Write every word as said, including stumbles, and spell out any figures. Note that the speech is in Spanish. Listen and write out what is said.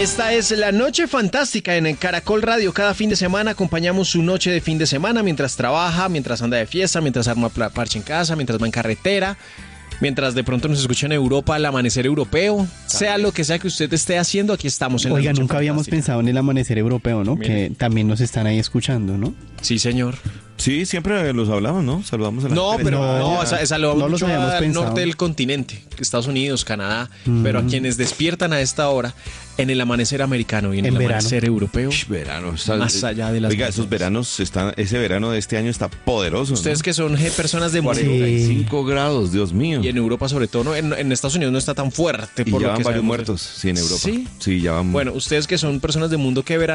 Esta es la Noche Fantástica en Caracol Radio. Cada fin de semana acompañamos su noche de fin de semana mientras trabaja, mientras anda de fiesta, mientras arma parche en casa, mientras va en carretera, mientras de pronto nos escucha en Europa el amanecer europeo. Sea lo que sea que usted esté haciendo, aquí estamos en la Oiga, Noche nunca habíamos Fantástica. pensado en el amanecer europeo, ¿no? Mire. Que también nos están ahí escuchando, ¿no? Sí, señor. Sí, siempre los hablamos, ¿no? Saludamos a la No, gente. pero No, no, ya. esa, esa lo No los mucho habíamos al pensado. norte del continente, Estados Unidos, Canadá, pero a quienes despiertan a esta hora en el amanecer americano y en, En el verano. amanecer europeo. Ush, verano. Está- Más allá de las Oiga, esos montañas. veranos están, ese verano de este año está poderoso. Ustedes ¿no? que son je- personas de mundo cuarenta y cinco grados, Dios mío. y en Europa sobre todo, ¿no? en, en Estados Unidos no está tan fuerte. Y por ya lo van que varios sabemos. muertos, sí, en Europa. ¿Sí? Sí, ya van. Bueno, ustedes que son personas de mundo, ¿qué verano